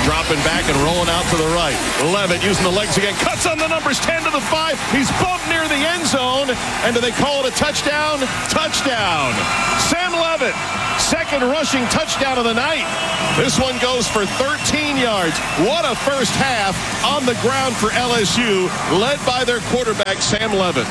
dropping back and rolling out to the right. Levitt using the legs again. Cuts on the numbers 10 to the 5. He's bumped near the end zone. And do they call it a touchdown? Touchdown. Sam Levitt, second rushing touchdown of the night. This one goes for 13 yards. What a first half on the ground for LSU, led by their quarterback, Sam Levitt.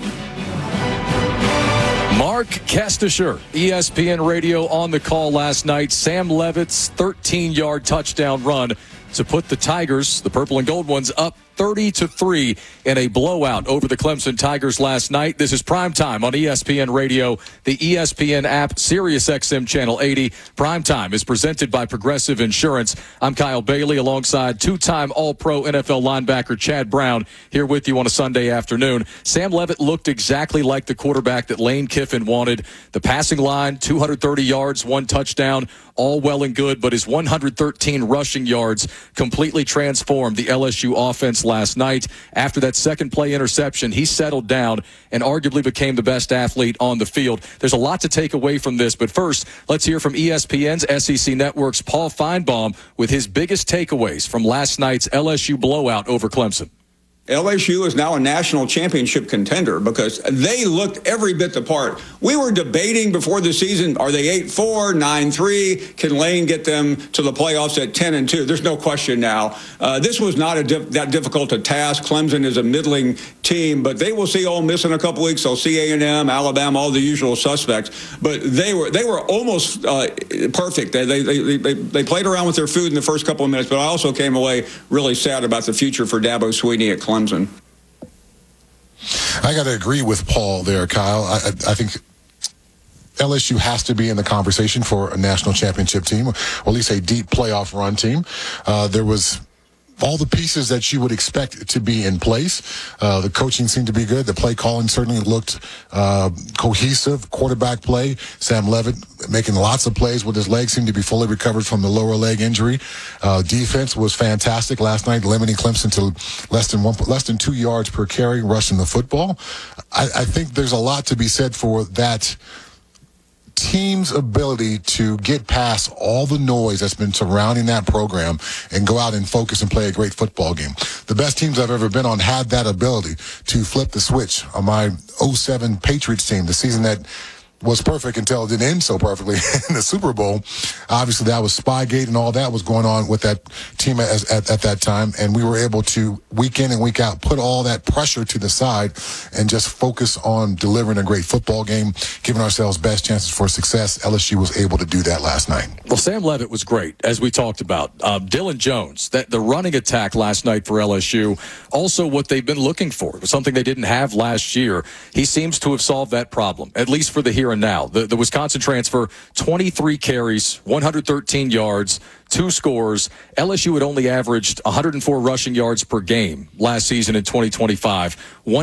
Mark Kastisher, ESPN Radio on the call last night. Sam Levitt's 13-yard touchdown run to put the Tigers, the purple and gold ones, up 30-3 in a blowout over the Clemson Tigers last night. This is Primetime on ESPN Radio, the ESPN app, Sirius XM Channel 80. Primetime is presented by Progressive Insurance. I'm Kyle Bailey alongside two-time All-Pro NFL linebacker Chad Brown here with you on a Sunday afternoon. Sam Levitt looked exactly like the quarterback that Lane Kiffin wanted. The passing line, 230 yards, 1 touchdown, all well and good, but his 113 rushing yards completely transformed the LSU offense last night. After that second play interception, he settled down and arguably became the best athlete on the field. There's a lot to take away from this, but first, let's hear from ESPN's SEC Network's Paul Feinbaum with his biggest takeaways from last night's LSU blowout over Clemson. LSU is now a national championship contender because they looked every bit the part. We were debating before the season, are they 8-4, 9-3? Can Lane get them to the playoffs at 10-2? There's no question now. This was not that difficult a task. Clemson is a middling team, but they will see Ole Miss in a couple weeks. They'll see A&M, Alabama, all the usual suspects. But they were almost perfect. They played around with their food in the first couple of minutes, but I also came away really sad about the future for Dabo Swinney at Clemson. I got to agree with Paul there, Kyle. I think LSU has to be in the conversation for a national championship team, or at least a deep playoff run team. There was all the pieces that you would expect to be in place. The coaching seemed to be good. The play calling certainly looked cohesive. Quarterback play, Sam Levitt making lots of plays with his legs, seemed to be fully recovered from the lower leg injury. Defense was fantastic last night, limiting Clemson to less than 2 yards per carry rushing the football. I think there's a lot to be said for that team's ability to get past all the noise that's been surrounding that program and go out and focus and play a great football game. The best teams I've ever been on had that ability to flip the switch. On my 2007 Patriots team, the season that was perfect until it didn't end so perfectly in the Super Bowl. Obviously, that was Spygate and all that was going on with that team at that time, and we were able to, week in and week out, put all that pressure to the side and just focus on delivering a great football game, giving ourselves best chances for success. LSU was able to do that last night. Well, Sam Levitt was great, as we talked about. Dylan Jones, the running attack last night for LSU, also what they've been looking for. It was something they didn't have last year. He seems to have solved that problem, at least for the here and now. The Wisconsin transfer, 23 carries, 113 yards, 2 scores. LSU had only averaged 104 rushing yards per game last season in 2025,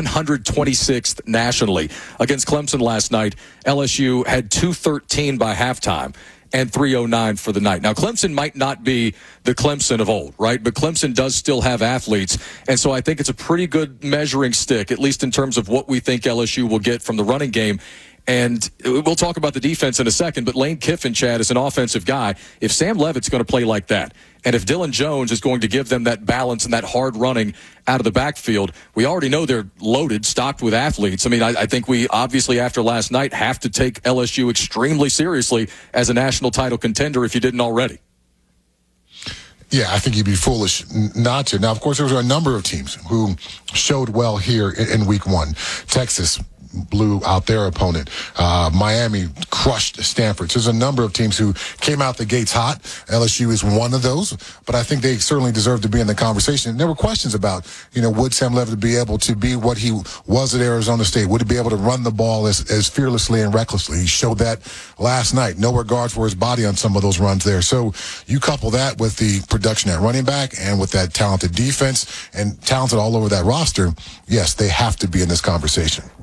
126th nationally. Against Clemson last night, LSU had 213 by halftime and 309 for the night. Now, Clemson might not be the Clemson of old, right? But Clemson does still have athletes. And so I think it's a pretty good measuring stick, at least in terms of what we think LSU will get from the running game. And we'll talk about the defense in a second, but Lane Kiffin, Chad, is an offensive guy. If Sam Levitt's going to play like that, and if Dylan Jones is going to give them that balance and that hard running out of the backfield, we already know they're loaded, stocked with athletes. I mean, I think we obviously, after last night, have to take LSU extremely seriously as a national title contender if you didn't already. Yeah, I think you'd be foolish not to. Now, of course, there were a number of teams who showed well here in week 1. Texas blew out their opponent. Miami crushed Stanford. So there's a number of teams who came out the gates hot. LSU is one of those, but I think they certainly deserve to be in the conversation. And there were questions about, would Sam Levitt be able to be what he was at Arizona State? Would he be able to run the ball as fearlessly and recklessly? He showed that last night. No regard for his body on some of those runs there. So you couple that with the production at running back and with that talented defense and talented all over that roster, yes, they have to be in this conversation.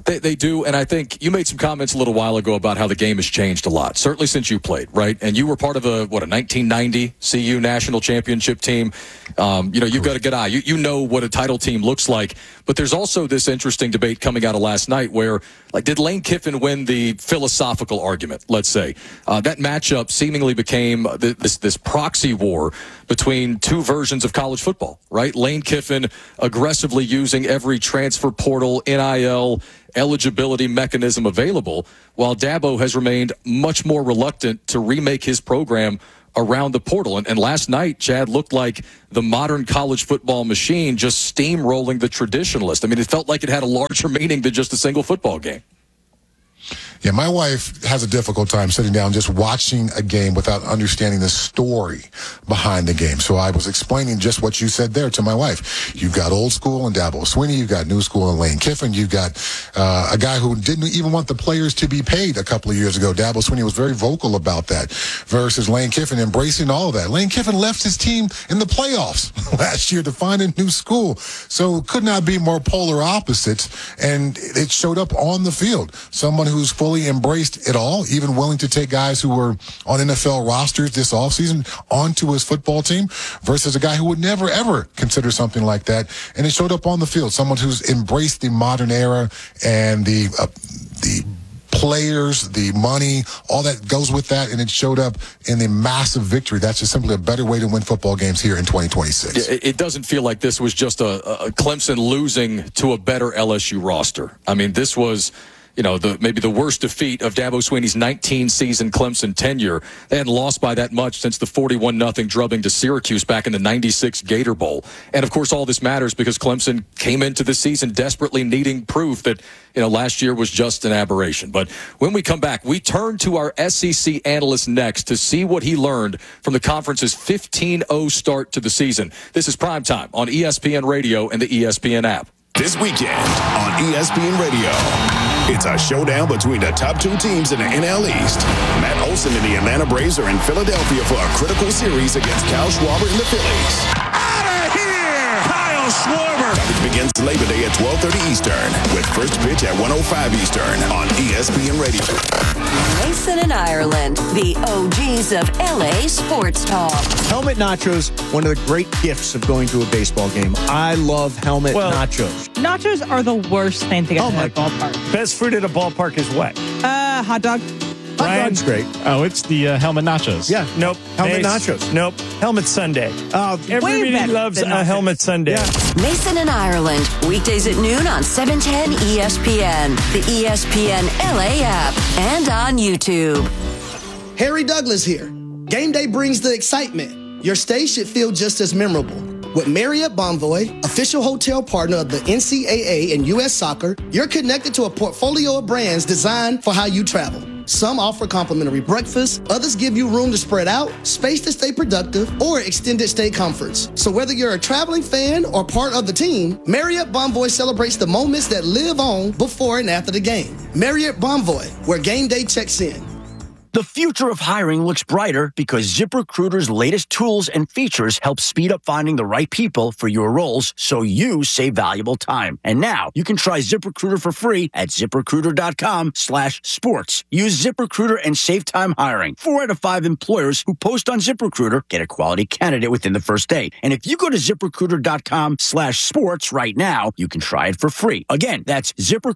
They do, and I think you made some comments a little while ago about how the game has changed a lot, certainly since you played, right? And you were part of a 1990 CU national championship team. You've got a good eye. You know what a title team looks like, but there's also this interesting debate coming out of last night where, like, did Lane Kiffin win the philosophical argument, let's say? That matchup seemingly became this proxy war between two versions of college football, right? Lane Kiffin aggressively using every transfer portal, NIL, eligibility mechanism available, while Dabo has remained much more reluctant to remake his program around the portal. And last night, Chad, looked like the modern college football machine just steamrolling the traditionalist. I mean, it felt like it had a larger meaning than just a single football game. Yeah, my wife has a difficult time sitting down just watching a game without understanding the story behind the game. So I was explaining just what you said there to my wife. You've got old school and Dabo Swinney. You've got new school and Lane Kiffin. You've got a guy who didn't even want the players to be paid a couple of years ago. Dabo Swinney was very vocal about that versus Lane Kiffin embracing all of that. Lane Kiffin left his team in the playoffs last year to find a new school. So could not be more polar opposites. And it showed up on the field. Someone who's fully embraced it all, even willing to take guys who were on NFL rosters this offseason onto his football team versus a guy who would never, ever consider something like that. And it showed up on the field. Someone who's embraced the modern era and the players, the money, all that goes with that, and it showed up in the massive victory. That's just simply a better way to win football games here in 2026. It doesn't feel like this was just a Clemson losing to a better LSU roster. I mean, this was, maybe the worst defeat of Dabo Swinney's 19-season Clemson tenure. They hadn't lost by that much since the 41-0 drubbing to Syracuse back in the 96 Gator Bowl. And, of course, all this matters because Clemson came into the season desperately needing proof that, last year was just an aberration. But when we come back, we turn to our SEC analyst next to see what he learned from the conference's 15-0 start to the season. This is Primetime on ESPN Radio and the ESPN app. This weekend on ESPN Radio, it's a showdown between the top two teams in the NL East. Matt Olson and the Atlanta Braves are in Philadelphia for a critical series against Kyle Schwarber and the Phillies. Out of here! Kyle Schwarber! Coverage begins Labor Day at 12:30 Eastern with first pitch at 1:05 Eastern on ESPN Radio. Mason and Ireland, the OGs of LA sports talk. Helmet nachos, one of the great gifts of going to a baseball game. I love helmet nachos. Nachos are the worst thing to get to the ballpark. Best food at a ballpark is what? Hot dog. Hot dog's great. Oh, it's the helmet nachos. Yeah. Nope. Helmet nachos. Nope. Helmet sundae. Everybody loves a helmet sundae. Yeah. Mason and Ireland, weekdays at noon on 710 ESPN, the ESPN LA app, and on YouTube. Harry Douglas here. Game day brings the excitement. Your stay should feel just as memorable. With Marriott Bonvoy, official hotel partner of the NCAA and U.S. Soccer, you're connected to a portfolio of brands designed for how you travel. Some offer complimentary breakfast, others give you room to spread out, space to stay productive, or extended stay comforts. So whether you're a traveling fan or part of the team, Marriott Bonvoy celebrates the moments that live on before and after the game. Marriott Bonvoy, where game day checks in. The future of hiring looks brighter because ZipRecruiter's latest tools and features help speed up finding the right people for your roles so you save valuable time. And now you can try ZipRecruiter for free at ZipRecruiter.com/sports. Use ZipRecruiter and save time hiring. 4 out of 5 employers who post on ZipRecruiter get a quality candidate within the first day. And if you go to ZipRecruiter.com/sports right now, you can try it for free. Again, that's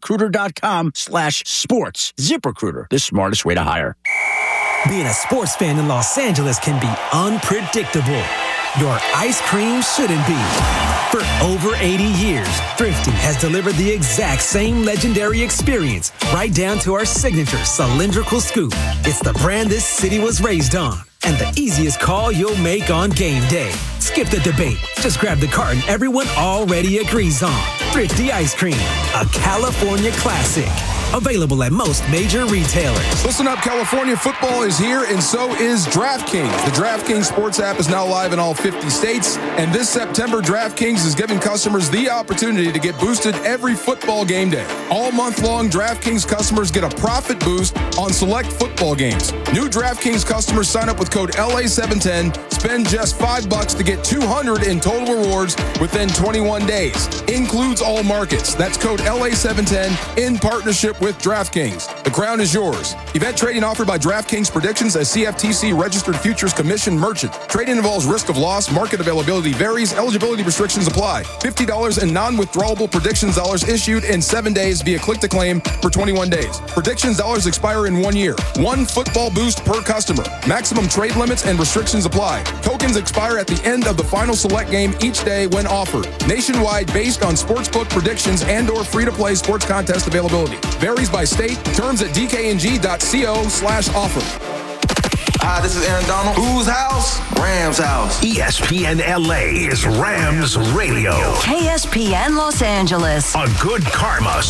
ZipRecruiter.com/sports. ZipRecruiter, the smartest way to hire. Being a sports fan in Los Angeles can be unpredictable. Your ice cream shouldn't be. For over 80 years, Thrifty has delivered the exact same legendary experience right down to our signature cylindrical scoop. It's the brand this city was raised on and the easiest call you'll make on game day. Skip the debate. Just grab the carton everyone already agrees on. Thrifty Ice Cream, a California classic. Available at most major retailers. Listen up, California football is here, and so is DraftKings. The DraftKings Sports app is now live in all 50 states, and this September, DraftKings is giving customers the opportunity to get boosted every football game day. All month long, DraftKings customers get a profit boost on select football games. New DraftKings customers sign up with code LA710, spend just $5 to get $200 in total rewards within 21 days. Includes all markets. That's code LA710 in partnership with DraftKings. The crown is yours. Event trading offered by DraftKings Predictions, a CFTC registered futures commission merchant. Trading involves risk of loss. Market availability varies. Eligibility restrictions apply. $50 in non-withdrawable predictions dollars issued in 7 days via click to claim for 21 days. Predictions dollars expire in 1 year. One football boost per customer. Maximum trade limits and restrictions apply. Tokens expire at the end of the final select game each day when offered. Nationwide based on sportsbook predictions and or free-to-play sports contest availability. Varies by state. Terms at dkng.co/offer. Hi, this is Aaron Donald. Whose house? Rams house. ESPN LA is Rams Radio. KSPN Los Angeles. A good karma